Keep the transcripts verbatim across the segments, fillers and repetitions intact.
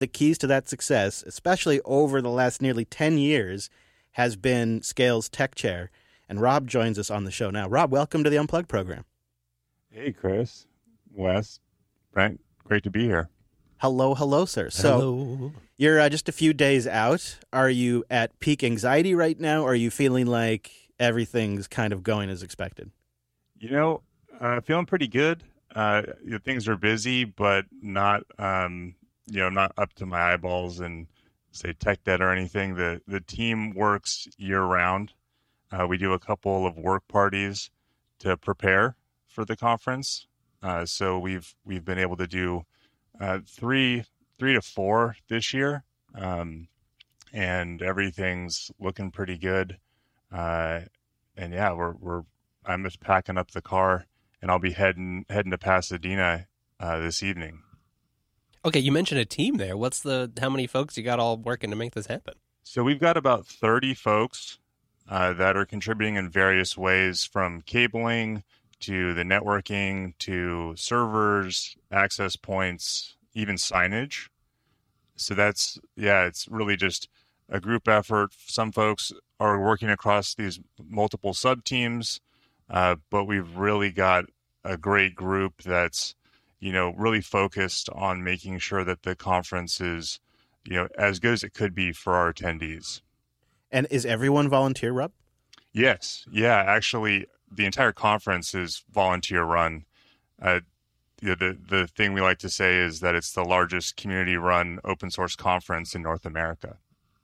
the keys to that success, especially over the last nearly ten years, has been Scale's tech chair. And Rob joins us on the show now. Rob, welcome to the Unplugged program. Hey, Chris, Wes, Brent, great to be here. Hello, hello, sir. So Hello. you're uh, just a few days out. Are you at peak anxiety right now, or are you feeling like everything's kind of going as expected? You know, uh, feeling pretty good. Uh, you know, things are busy, but not, um, you know, not up to my eyeballs and say tech debt or anything. The the team works year round. Uh, we do a couple of work parties to prepare for the conference. Uh, so we've we've been able to do uh, three three to four this year, um, and everything's looking pretty good. Uh, and yeah, we're we're I'm just packing up the car, and I'll be heading heading to Pasadena uh, this evening. Okay, you mentioned a team there. What's the how many folks you got all working to make this happen? So we've got about thirty folks uh, that are contributing in various ways, from cabling to the networking to servers, access points, even signage. So that's, yeah, it's really just a group effort. Some folks are working across these multiple sub-teams, uh, but we've really got a great group that's, you know, really focused on making sure that the conference is, you know, as good as it could be for our attendees. And is everyone volunteer, Rob? Yes. Yeah, actually, the entire conference is volunteer run. Uh, you know, the, the thing we like to say is that it's the largest community run open source conference in North America.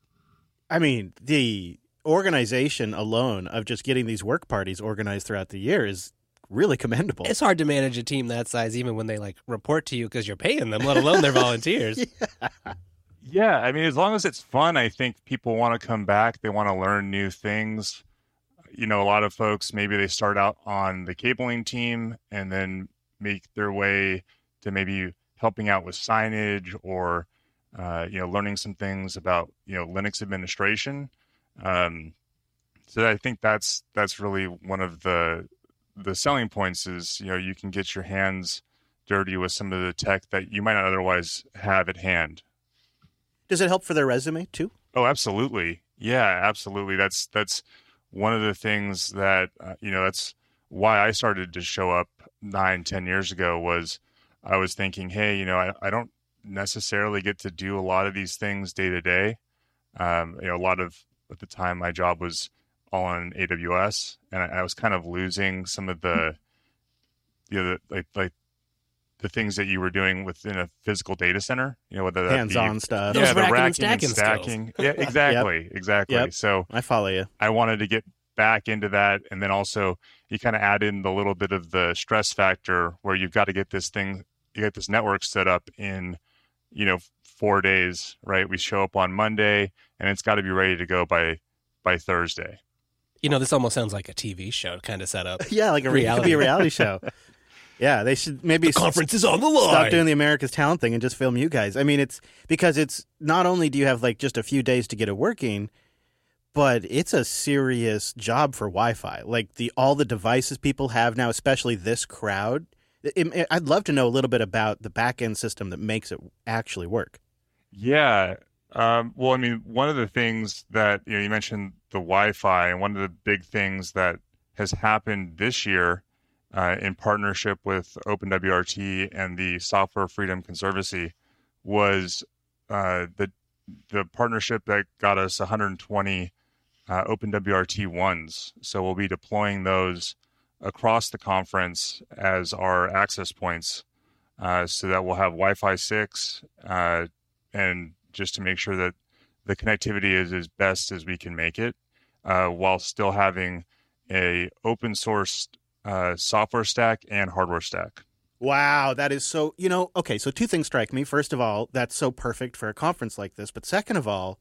I mean, the organization alone of just getting these work parties organized throughout the year is really commendable. It's hard to manage a team that size, even when they like report to you because you're paying them, let alone they're volunteers. Yeah. Yeah, I mean, as long as it's fun, I think people want to come back. They want to learn new things. You know, a lot of folks, maybe they start out on the cabling team and then make their way to maybe helping out with signage or, uh, you know, learning some things about, you know, Linux administration. Um, so I think that's that's really one of the the selling points is, you know, you can get your hands dirty with some of the tech that you might not otherwise have at hand. Does it help for their resume too? Oh, absolutely. Yeah, absolutely. That's that's one of the things that, uh, you know, that's why I started to show up nine, ten years ago was I was thinking, hey, you know, I, I don't necessarily get to do a lot of these things day to day. Um, you know, a lot of, at the time, my job was all on A W S, and I, I was kind of losing some of the, you know, the, like, like the things that you were doing within a physical data center, you know, whether that Hands-on be, stuff. Yeah, Those the racking and racking and stacking stacking. Yeah, exactly, Yep. exactly. Yep. So I follow you. I wanted to get back into that. And then also you kind of add in the little bit of the stress factor where you've got to get this thing, you get this network set up in, you know, four days, right? We show up on Monday and it's got to be ready to go by, by Thursday. You know, this almost sounds like a T V show kind of setup. Yeah, like a reality. It could be a reality show. Yeah, they should maybe The conference is on the line. Stop doing the America's Talent thing and just film you guys. I mean, it's because it's not only do you have like just a few days to get it working, but it's a serious job for Wi-Fi. Like the all the devices people have now, especially this crowd. It, it, I'd love to know a little bit about the back-end system that makes it actually work. Yeah. Um, well, I mean, one of the things that, you know, you mentioned the Wi-Fi, and one of the big things that has happened this year uh, in partnership with OpenWRT and the Software Freedom Conservancy was uh, the the partnership that got us one hundred twenty uh, OpenWRT ones. So we'll be deploying those across the conference as our access points, uh, so that we'll have Wi-Fi six, uh, and just to make sure that the connectivity is as best as we can make it, uh, while still having a open source uh, software stack and hardware stack. Wow, that is so, you know, okay, so two things strike me. First of all, that's so perfect for a conference like this. But second of all,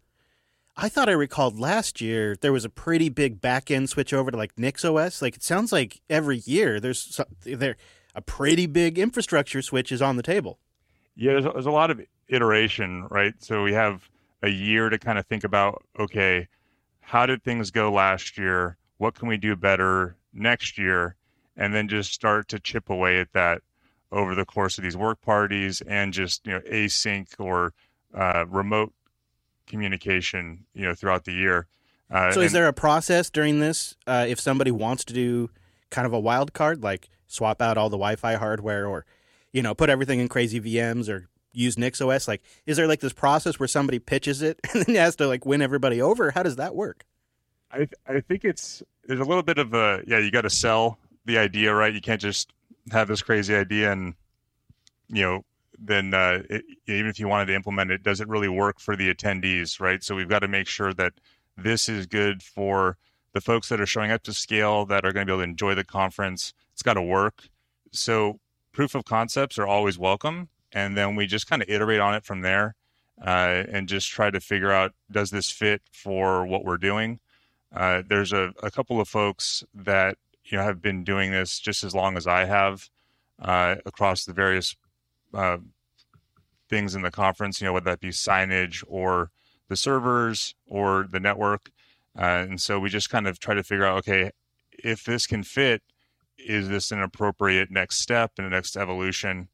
I thought I recalled last year there was a pretty big back-end switch over to like NixOS. Like it sounds like every year there's some, there a pretty big infrastructure switch is on the table. Yeah, there's, there's a lot of iteration, right? So we have a year to kind of think about, okay, how did things go last year? What can we do better next year? And then just start to chip away at that over the course of these work parties and just, you know, async or uh, remote communication, you know, throughout the year. Uh, So is and- there a process during this uh, if somebody wants to do kind of a wild card, like swap out all the Wi-Fi hardware or, you know, put everything in crazy V Ms or use NixOS? Like, is there like this process where somebody pitches it and then has to like win everybody over? How does that work? I th- I think it's there's a little bit of a yeah you got to sell the idea, right? You can't just have this crazy idea and you know then uh, it, even if you wanted to implement it, does it really work for the attendees, right? So we've got to make sure that this is good for the folks that are showing up to scale, that are going to be able to enjoy the conference. It's got to work. So proof of concepts are always welcome, and then we just kind of iterate on it from there, uh, and just try to figure out, does this fit for what we're doing? Uh, there's a, a couple of folks that you know have been doing this just as long as I have, uh, across the various uh, things in the conference. You know, whether that be signage or the servers or the network, uh, and so we just kind of try to figure out, okay, if this can fit, is this an appropriate next step and a next evolution?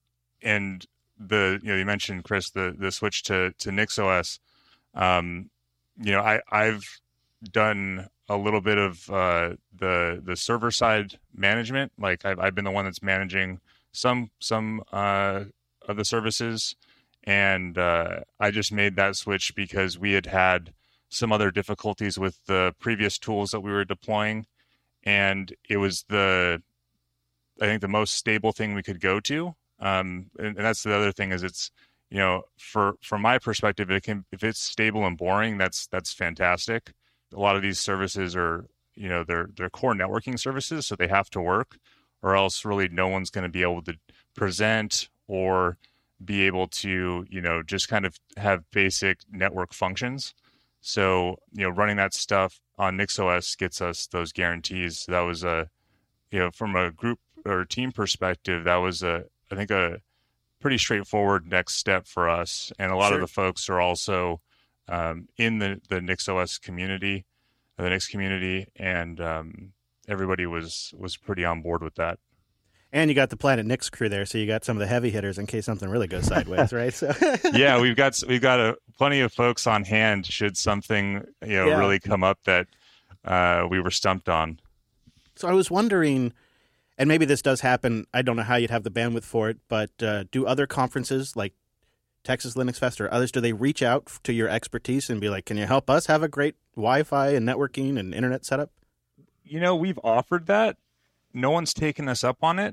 And the you know you mentioned, Chris, the the switch to to NixOS. Um, you know, I I've done a little bit of uh, the the server side management. Like I've I've been the one that's managing some some uh, of the services, and uh, I just made that switch because we had had some other difficulties with the previous tools that we were deploying, and it was the I think the most stable thing we could go to. Um, and, and that's the other thing is it's you know for from my perspective, it can if it's stable and boring, that's that's fantastic. A lot of these services are, you know, they're they're core networking services, so they have to work, or else really no one's going to be able to present or be able to, you know, just kind of have basic network functions. So, you know, running that stuff on NixOS gets us those guarantees. That was a, you know, from a group or team perspective, that was a, I think a pretty straightforward next step for us. And a lot Sure. of the folks are also Um, in the, the NixOS community, the Nix community, and um, everybody was was pretty on board with that. And you got the Planet Nix crew there, so you got some of the heavy hitters in case something really goes sideways, right? So Yeah, we've got we've got a, plenty of folks on hand should something you know Yeah. really come up that uh, we were stumped on. So I was wondering, and maybe this does happen, I don't know how you'd have the bandwidth for it, but uh, do other conferences like Texas Linux Fest or others, do they reach out to your expertise and be like, can you help us have a great Wi-Fi and networking and internet setup? You know, we've offered that. No one's taken us up on it.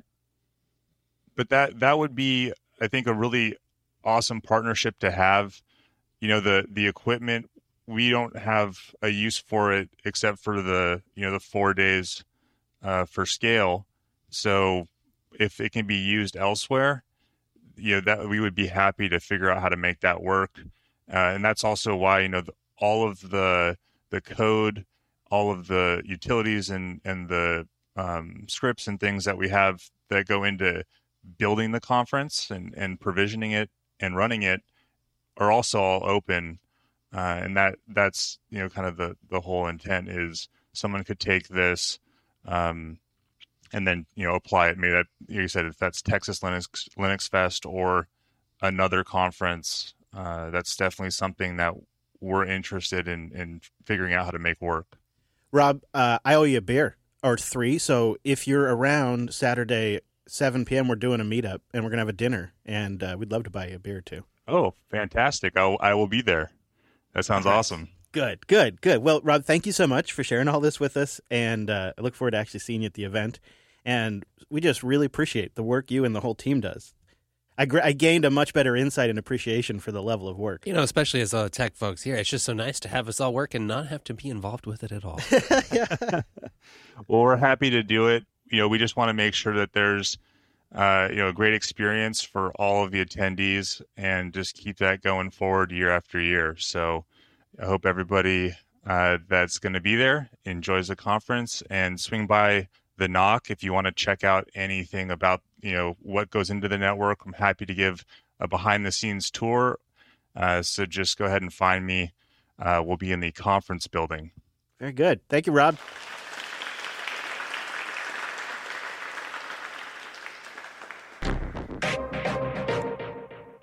But that that would be, I think, a really awesome partnership to have. You know, the the equipment, we don't have a use for it except for the, you know, the four days uh, for scale. So if it can be used elsewhere, you know, that we would be happy to figure out how to make that work. Uh, and that's also why, you know, the, all of the the code, all of the utilities and, and the um, scripts and things that we have that go into building the conference and, and provisioning it and running it are also all open. Uh, and that that's, you know, kind of the, the whole intent is someone could take this um, and then, you know, apply it. Maybe that, like you said, if that's Texas Linux Linux Fest or another conference, uh, that's definitely something that we're interested in in figuring out how to make work. Rob, uh, I owe you a beer or three. So if you're around Saturday, seven p.m., we're doing a meetup and we're going to have a dinner, and uh, we'd love to buy you a beer too. Oh, fantastic. I'll, I will be there. That sounds Nice. awesome. Good, good, good. Well, Rob, thank you so much for sharing all this with us, and uh, I look forward to actually seeing you at the event. And we just really appreciate the work you and the whole team does. I, gr- I gained a much better insight and appreciation for the level of work. You know, especially as uh, tech folks here, it's just so nice to have us all work and not have to be involved with it at all. Well, we're happy to do it. You know, we just want to make sure that there's, uh, you know, a great experience for all of the attendees and just keep that going forward year after year. So I hope everybody uh, that's going to be there enjoys the conference, and swing by the Knock if you want to check out anything about, you know, what goes into the network. I'm happy to give a behind the scenes tour. Uh, so just go ahead and find me. Uh, we'll be in the conference building. Very good. Thank you, Rob.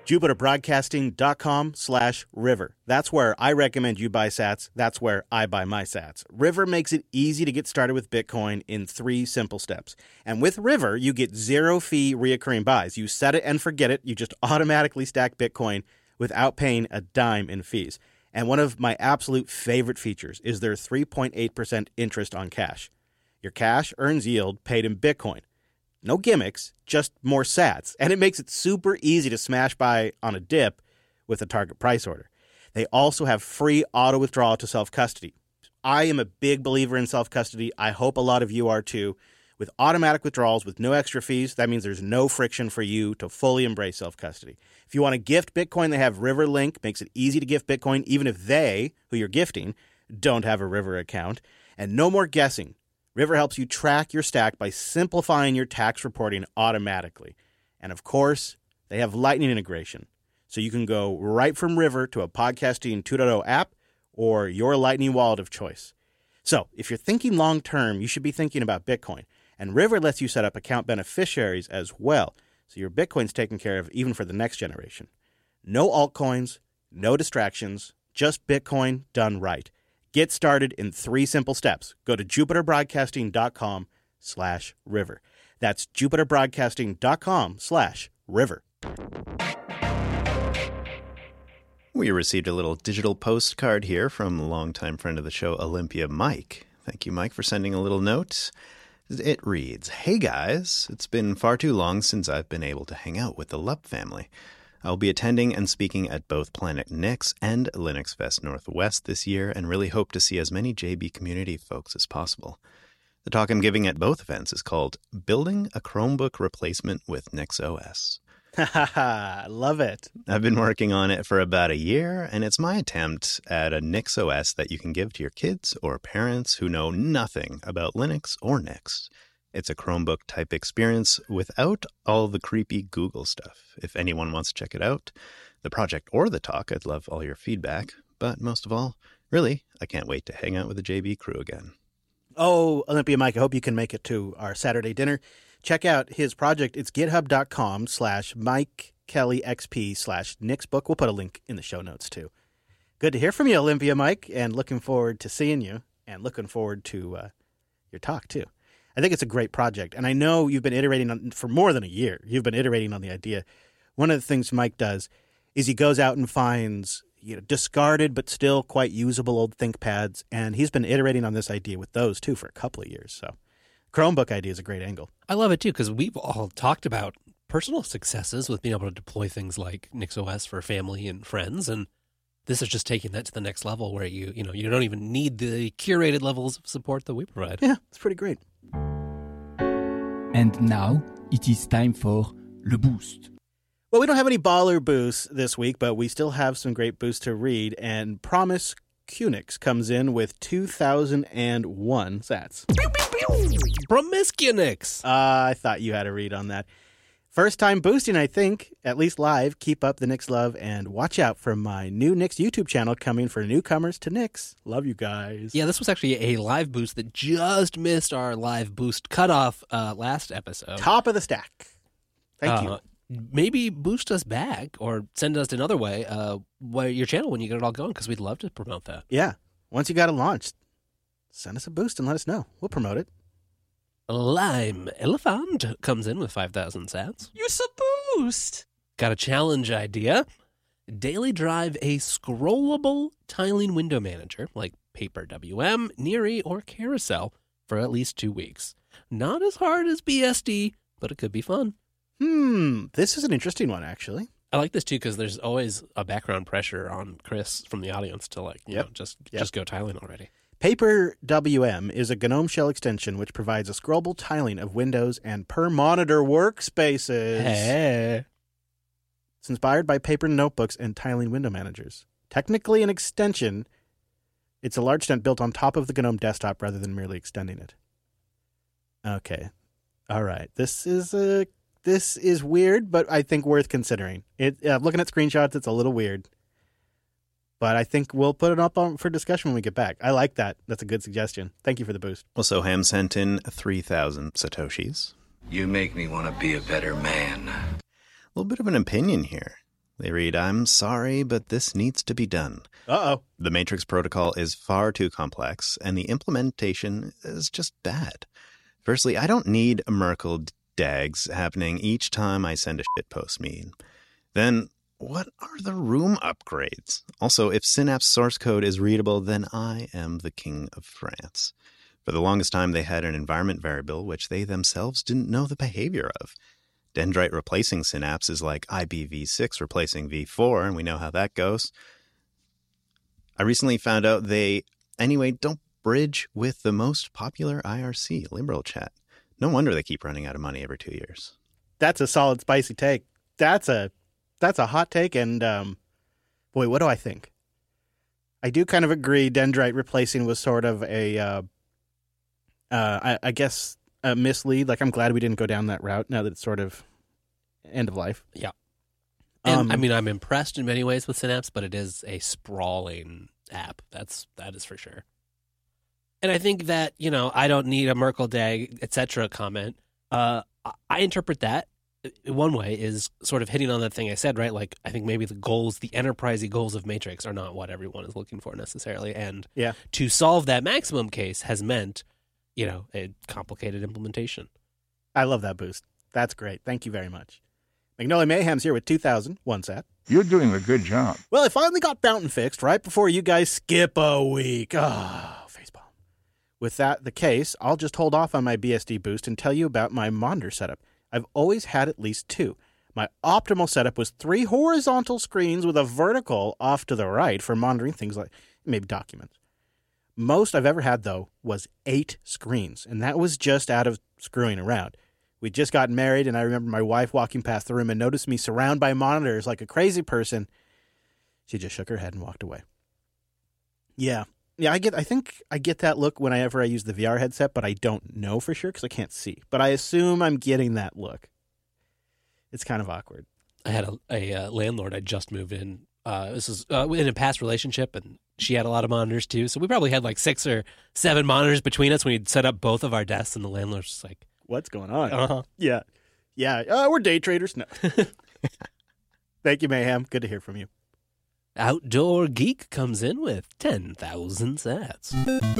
JupiterBroadcasting.com slash River. That's where I recommend you buy sats. That's where I buy my sats. River makes it easy to get started with Bitcoin in three simple steps. And with River, you get zero fee reoccurring buys. You set it and forget it. You just automatically stack Bitcoin without paying a dime in fees. And one of my absolute favorite features is their three point eight percent interest on cash. Your cash earns yield paid in Bitcoin. No gimmicks, just more sats. And it makes it super easy to smash buy on a dip with a target price order. They also have free auto withdrawal to self-custody. I am a big believer in self-custody. I hope a lot of you are too. With automatic withdrawals with no extra fees, that means there's no friction for you to fully embrace self-custody. If you want to gift Bitcoin, they have Riverlink. Makes it easy to gift Bitcoin, even if they, who you're gifting, don't have a River account. And no more guessing. River helps you track your stack by simplifying your tax reporting automatically. And of course, they have Lightning integration. So you can go right from River to a Podcasting two point oh app or your Lightning wallet of choice. So if you're thinking long-term, you should be thinking about Bitcoin. And River lets you set up account beneficiaries as well. So your Bitcoin's taken care of even for the next generation. No altcoins, no distractions, just Bitcoin done right. Get started in three simple steps. Go to JupiterBroadcasting.com slash River. That's JupiterBroadcasting.com slash River. We received a little digital postcard here from a longtime friend of the show, Olympia Mike. Thank you, Mike, for sending a little note. It reads, "Hey guys, it's been far too long since I've been able to hang out with the Lupp family. I'll be attending and speaking at both Planet Nix and Linux Fest Northwest this year and really hope to see as many J B community folks as possible. The talk I'm giving at both events is called Building a Chromebook Replacement with NixOS. Ha ha ha, love it. I've been working on it for about a year, and it's my attempt at a NixOS that you can give to your kids or parents who know nothing about Linux or Nix. It's a Chromebook-type experience without all the creepy Google stuff. If anyone wants to check it out, the project or the talk, I'd love all your feedback. But most of all, really, I can't wait to hang out with the J B crew again." Oh, Olympia Mike, I hope you can make it to our Saturday dinner. Check out his project. It's github.com slash Mike Kelly XP slash Nixbook. We'll put a link in the show notes, too. Good to hear from you, Olympia Mike, and looking forward to seeing you and looking forward to uh, your talk, too. I think it's a great project, and I know you've been iterating on for more than a year. You've been iterating on the idea. One of the things Mike does is he goes out and finds you know discarded but still quite usable old ThinkPads, and he's been iterating on this idea with those too for a couple of years. So, Chromebook idea is a great angle. I love it too because we've all talked about personal successes with being able to deploy things like NixOS for family and friends, and this is just taking that to the next level where you you know you don't even need the curated levels of support that we provide. Yeah, it's pretty great. And now it is time for Le Boost. Well, we don't have any baller boosts this week, but we still have some great boosts to read. And Promise Qnix comes in with two thousand one sats. Promiscuous. Uh, I thought you had a read on that. First time boosting, I think, at least live. Keep up the Nix love and watch out for my new Nix YouTube channel coming for newcomers to Nix. Love you guys. Yeah, this was actually a live boost that just missed our live boost cutoff uh, last episode. Top of the stack. Thank uh, you. Maybe boost us back or send us another way, uh, your channel when you get it all going, because we'd love to promote that. Yeah. Once you got it launched, send us a boost and let us know. We'll promote it. Lime Elephant comes in with five thousand sats. You're so boost. Got a challenge idea. Daily drive a scrollable tiling window manager like Paper W M, Neary, or Carousel for at least two weeks. Not as hard as B S D, but it could be fun. Hmm, this is an interesting one, actually. I like this, too, because there's always a background pressure on Chris from the audience to, like, you yep. know, just, yep. just go tiling already. Paper W M is a GNOME shell extension which provides a scrollable tiling of windows and per-monitor workspaces. Hey. It's inspired by paper notebooks and tiling window managers. Technically an extension, it's a large extent built on top of the GNOME desktop rather than merely extending it. Okay. All right. This is a... This is weird, but I think worth considering. It uh, looking at screenshots, it's a little weird. But I think we'll put it up on, for discussion when we get back. I like that. That's a good suggestion. Thank you for the boost. Also, Ham sent in three thousand Satoshis. You make me want to be a better man. A little bit of an opinion here. They read, I'm sorry, but this needs to be done. Uh-oh. The Matrix protocol is far too complex, and the implementation is just bad. Firstly, I don't need Merkle dags happening each time I send a shitpost mean. Then, what are the room upgrades? Also, if Synapse source code is readable, then I am the king of France. For the longest time, they had an environment variable which they themselves didn't know the behavior of. Dendrite replacing Synapse is like I P v six replacing v four, and we know how that goes. I recently found out they, anyway, don't bridge with the most popular I R C, Liberal Chat. No wonder they keep running out of money every two years. That's a solid, spicy take. That's a that's a hot take, and um, boy, what do I think? I do kind of agree Dendrite replacing was sort of a, uh, uh, I, I guess, a mislead. Like, I'm glad we didn't go down that route now that it's sort of end of life. Yeah. And Um, I mean, I'm impressed in many ways with Synapse, but it is a sprawling app. That's that is for sure. And I think that, you know, I don't need a Merkle dag, et cetera comment. Uh, I- I interpret that one way is sort of hitting on that thing I said, right? Like, I think maybe the goals, the enterprisey goals of Matrix are not what everyone is looking for necessarily. And Yeah. to solve that maximum case has meant, you know, a complicated implementation. I love that boost. That's great. Thank you very much. Magnolia Mayhem's here with two thousand, one sat. You're doing a good job. Well, I finally got Fountain fixed right before you guys skip a week. Oh, facepalm. With that the case, I'll just hold off on my B S D boost and tell you about my monitor setup. I've always had at least two. My optimal setup was three horizontal screens with a vertical off to the right for monitoring things like maybe documents. Most I've ever had, though, was eight screens, and that was just out of screwing around. We'd just gotten married, and I remember my wife walking past the room and noticed me surrounded by monitors like a crazy person. She just shook her head and walked away. Yeah. Yeah, I get. I think I get that look whenever I use the V R headset, but I don't know for sure because I can't see. But I assume I'm getting that look. It's kind of awkward. I had a, a uh, landlord I just moved in. Uh, this is uh, in a past relationship, and she had a lot of monitors too. So we probably had like six or seven monitors between us when we'd set up both of our desks, and the landlord was just like, What's going on? uh-huh. Yeah. Yeah. Uh, we're day traders. No. Thank you, Mayhem. Good to hear from you. Outdoor Geek comes in with ten thousand sats.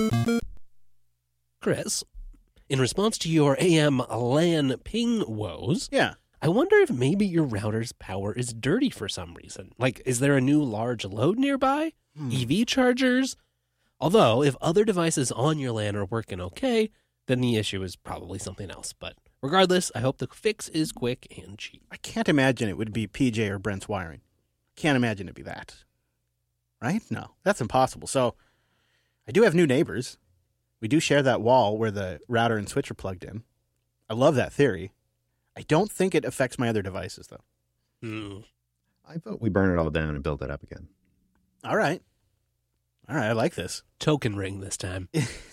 Chris, in response to your A M LAN ping woes, Yeah. I wonder if maybe your router's power is dirty for some reason. Like, is there a new large load nearby? Hmm. E V chargers? Although, if other devices on your LAN are working okay, then the issue is probably something else. But regardless, I hope the fix is quick and cheap. I can't imagine it would be P J or Brent's wiring. Can't imagine it'd be that. Right? No, that's impossible. So I do have new neighbors. We do share that wall where the router and switch are plugged in. I love that theory. I don't think it affects my other devices, though. Mm. I vote we burn it all down and build it up again. All right. All right, I like this. Token ring this time.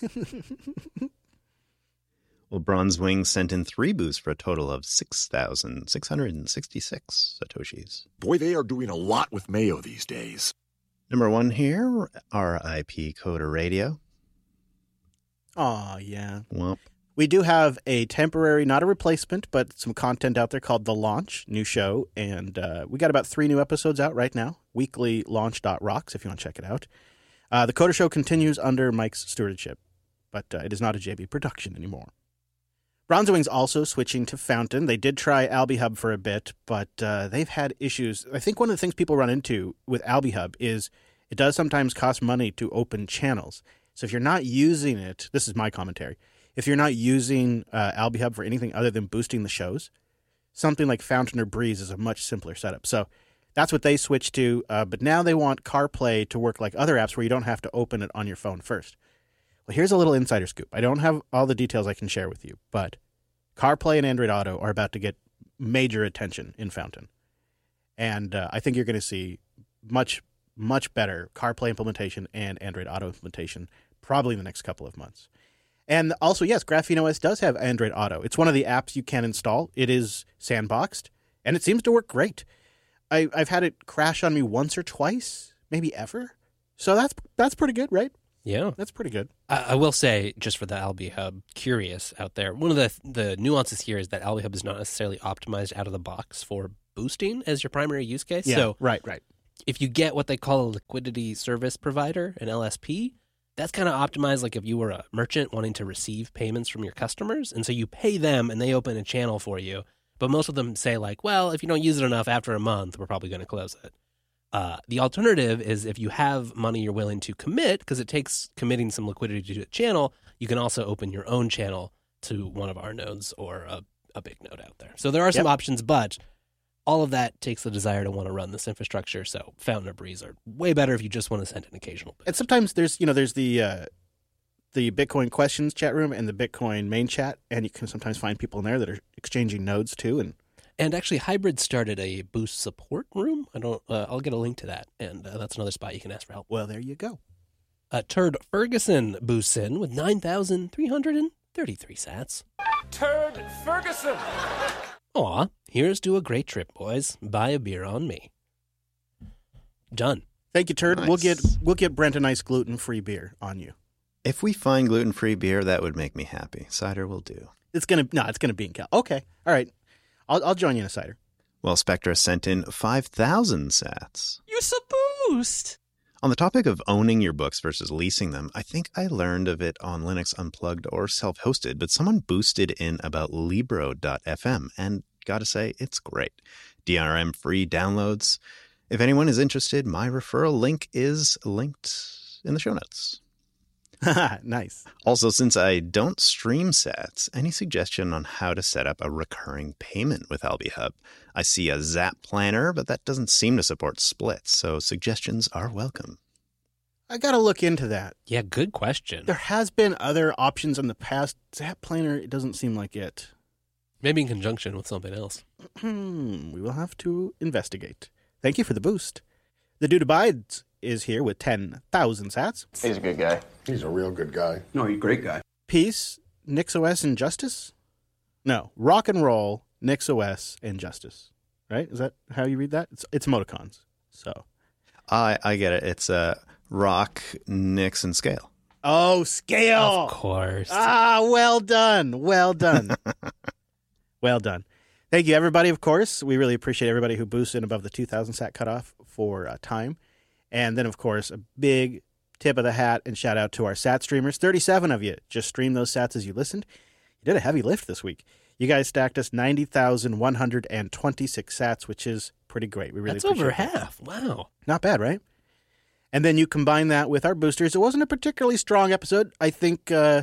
Well, Bronze Wing sent in three boosts for a total of six thousand six hundred sixty-six Satoshis. Boy, they are doing a lot with Mayo these days. Number one here, R I P Coder Radio. Oh, yeah. Well, We do have a temporary, not a replacement, but some content out there called The Launch, new show. And uh, we got about three new episodes out right now. Weekly launch dot rocks if you want to check it out. Uh, the Coder Show continues under Mike's stewardship, but uh, it is not a J B production anymore. Bronze Wing's also switching to Fountain. They did try AlbiHub for a bit, but uh, they've had issues. I think one of the things people run into with AlbiHub is it does sometimes cost money to open channels. So if you're not using it, this is my commentary, if you're not using uh, AlbiHub for anything other than boosting the shows, something like Fountain or Breeze is a much simpler setup. So that's what they switched to, uh, but now they want CarPlay to work like other apps where you don't have to open it on your phone first. Well, here's a little insider scoop. I don't have all the details I can share with you, but CarPlay and Android Auto are about to get major attention in Fountain. And uh, I think you're going to see much, much better CarPlay implementation and Android Auto implementation probably in the next couple of months. And also, yes, Graphene O S does have Android Auto. It's one of the apps you can install. It is sandboxed, and it seems to work great. I, I've had it crash on me once or twice, maybe ever. So that's that's pretty good, right? Yeah. That's pretty good. I, I will say, just for the AlbiHub curious out there, one of the the nuances here is that AlbiHub is not necessarily optimized out of the box for boosting as your primary use case. Yeah, So right, right. if you get what they call a liquidity service provider, an L S P, that's kind of optimized like if you were a merchant wanting to receive payments from your customers. And so you pay them and they open a channel for you. But most of them say like, well, if you don't use it enough after a month, we're probably going to close it. Uh, the alternative is if you have money you're willing to commit, because it takes committing some liquidity to a channel, you can also open your own channel to one of our nodes or a, a big node out there. So there are some Yep. options, but all of that takes the desire to want to run this infrastructure. So Fountain or Breeze are way better if you just want to send an occasional bit. And sometimes there's, you know, there's the uh, the Bitcoin questions chat room and the Bitcoin main chat, and you can sometimes find people in there that are exchanging nodes too. And And actually, Hybrid started a Boost support room. I don't. Uh, I'll get a link to that, and uh, that's another spot you can ask for help. well, there you go. Uh, Turd Ferguson boosts in with nine thousand three hundred thirty-three sats. Turd Ferguson! Aw, here's to a great trip, boys. Buy a beer on me. Done. Thank you, Turd. Nice. We'll get we'll get Brent a nice gluten free beer on you. If we find gluten-free beer, that would make me happy. Cider will do. It's gonna no, it's gonna be in Cal. Okay, all right. I'll I'll join you in a cider. Well, Spectra sent in five thousand sats. You're so boost! On the topic of owning your books versus leasing them, I think I learned of it on Linux Unplugged or self-hosted, but someone boosted in about Libro dot f m, and gotta say, it's great. D R M-free downloads. If anyone is interested, my referral link is linked in the show notes. Nice. Also, since I don't stream sats, any suggestion on how to set up a recurring payment with AlbiHub? I see a Zap planner, but that doesn't seem to support splits, so suggestions are welcome. I got to look into that. Yeah, good question. There has been other options in the past. Zap Planner, it doesn't seem like it. Maybe in conjunction with something else. Hmm, we will have to investigate. Thank you for the boost. The Dude Abides is here with ten thousand sats. He's a good guy. He's a real good guy. No, he's a great guy. Peace, NixOS, and Justice? No, Rock and Roll, NixOS, and Justice. Right? Is that how you read that? It's it's emoticons. So. I I get it. It's uh, Rock, Nix, and Scale. Oh, Scale! Of course. Ah, well done. Well done. Well done. Thank you, everybody, of course. We really appreciate everybody who boosts in above the two thousand sat cutoff for uh, time. And then, of course, a big tip of the hat and shout out to our sat streamers. thirty-seven of you just streamed those sats as you listened. You did a heavy lift this week. You guys stacked us ninety thousand one hundred twenty-six sats, which is pretty great. We really That's appreciate over that. half. Wow. Not bad, right? And then you combine that with our boosters. It wasn't a particularly strong episode. I think uh,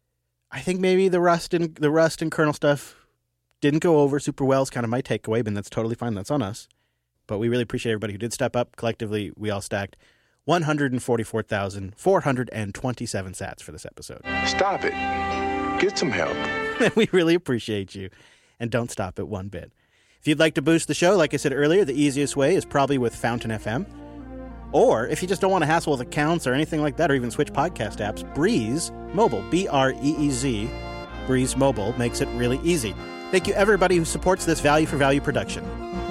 I think maybe the Rust and the Rust and kernel stuff didn't go over super well. Is kind of my takeaway, but that's totally fine. That's on us. But we really appreciate everybody who did step up. Collectively, we all stacked one hundred forty-four thousand four hundred twenty-seven sats for this episode. Stop it. Get some help. We really appreciate you. And don't stop at one bit. If you'd like to boost the show, like I said earlier, the easiest way is probably with Fountain F M. Or if you just don't want to hassle with accounts or anything like that, or even switch podcast apps, Breeze Mobile, B R E E Z, Breeze Mobile makes it really easy. Thank you, everybody who supports this value for value production.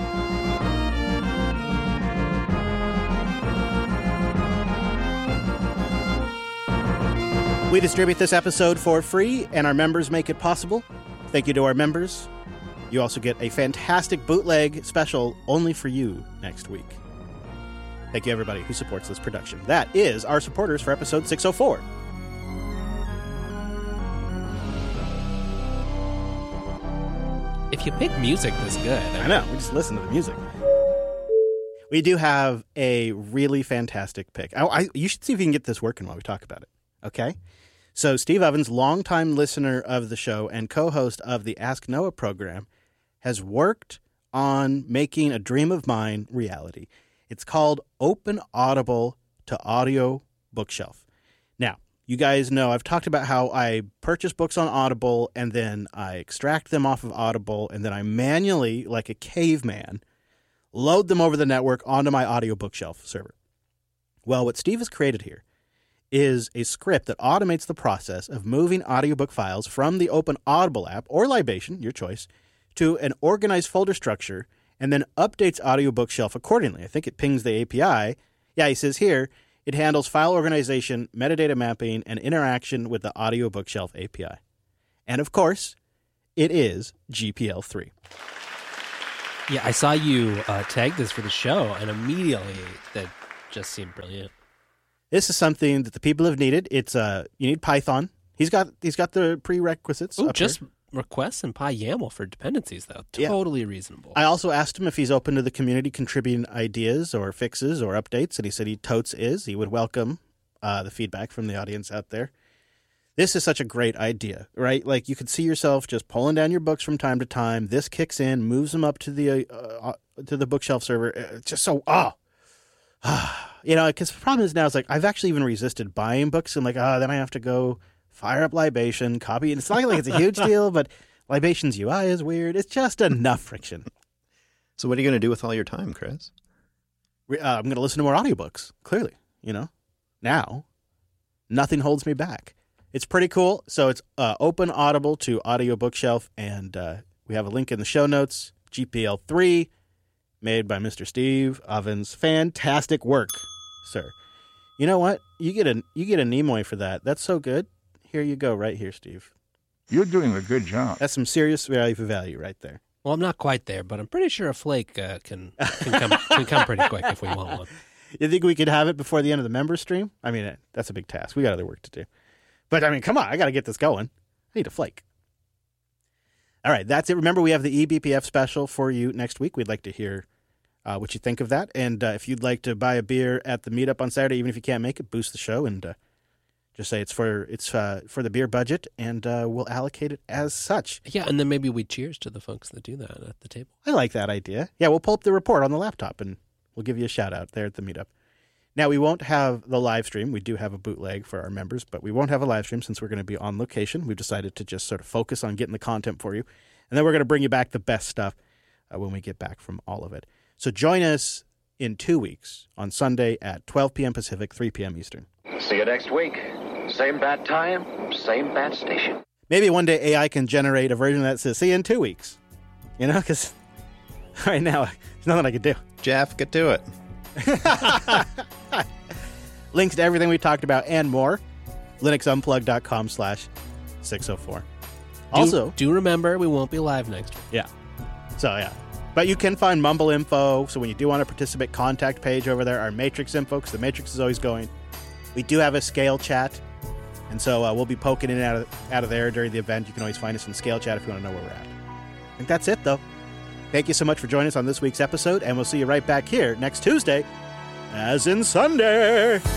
We distribute this episode for free, and our members make it possible. Thank you to our members. You also get a fantastic bootleg special only for you next week. Thank you, everybody who supports this production. That is our supporters for episode six oh four. If you pick music this good, I know, we just listen to the music. We do have a really fantastic pick. I, I, you should see if you can get this working while we talk about it, okay? So Steve Ovens, longtime listener of the show and co-host of the Ask Noah program, has worked on making a dream of mine reality. It's called Open Audible to Audio Bookshelf. Now, you guys know I've talked about how I purchase books on Audible and then I extract them off of Audible and then I manually, like a caveman, load them over the network onto my audio bookshelf server. Well, what Steve has created here is a script that automates the process of moving audiobook files from the Open Audible app or Libation, your choice, to an organized folder structure and then updates Audio Bookshelf accordingly. I think it pings the A P I. Yeah, he says here, it handles file organization, metadata mapping, and interaction with the Audio Bookshelf A P I. And of course, it is G P L three. Yeah, I saw you uh, tag this for the show, and immediately that just seemed brilliant. This is something that the people have needed. It's uh, you need Python. He's got he's got the prerequisites. Ooh, up just here. requests and PyYAML for dependencies, though. Yeah. Totally reasonable. I also asked him if he's open to the community contributing ideas or fixes or updates, and he said he totes is. He would welcome uh, the feedback from the audience out there. This is such a great idea, right? Like you could see yourself just pulling down your books from time to time. This kicks in, moves them up to the uh, uh, to the bookshelf server. It's just so oh, you know. Because the problem is now, it's like I've actually even resisted buying books. I'm like, oh, then I have to go fire up Libation, copy. And it's not like it's a huge deal, but Libation's U I is weird. It's just enough friction. So what are you going to do with all your time, Chris? Uh, I'm going to listen to more audiobooks. Clearly, you know, now nothing holds me back. It's pretty cool. So it's uh, open Audible to Audio Bookshelf, and uh, we have a link in the show notes. G P L three, made by Mister Steve Ovens. Fantastic work, sir. You know what? You get a you get a Nimoy for that. That's so good. Here you go, right here, Steve. You're doing a good job. That's some serious value for value right there. Well, I'm not quite there, but I'm pretty sure a flake uh, can can come can come pretty quick if we want one. You think we could have it before the end of the member stream? I mean, that's a big task. We got other work to do. But, I mean, come on. I got to get this going. I need a flake. All right. That's it. Remember, we have the E B P F special for you next week. We'd like to hear uh, what you think of that. And uh, if you'd like to buy a beer at the meetup on Saturday, even if you can't make it, boost the show and uh, just say it's for it's uh, for the beer budget, and uh, we'll allocate it as such. Yeah, and then maybe we cheers to the folks that do that at the table. I like that idea. Yeah, we'll pull up the report on the laptop, and we'll give you a shout-out there at the meetup. Now, we won't have the live stream. We do have a bootleg for our members, but we won't have a live stream since we're going to be on location. We've decided to just sort of focus on getting the content for you. And then we're going to bring you back the best stuff uh, when we get back from all of it. So join us in two weeks on Sunday at twelve p.m. Pacific, three p.m. Eastern. See you next week. Same bad time, same bad station. Maybe one day A I can generate a version that says, see you in two weeks. You know, because right now, there's nothing I can do. Jeff, get to it. Links to everything we talked about and more, linuxunplugged.com slash 604. Also, do, do remember we won't be live next week. Yeah. So, yeah. But you can find Mumble info. So when you do want to participate, contact page over there, our Matrix info, because the Matrix is always going. We do have a Scale chat. And so uh, we'll be poking in and out of, out of there during the event. You can always find us in Scale chat if you want to know where we're at. I think that's it, though. Thank you so much for joining us on this week's episode, and we'll see you right back here next Tuesday, as in Sunday.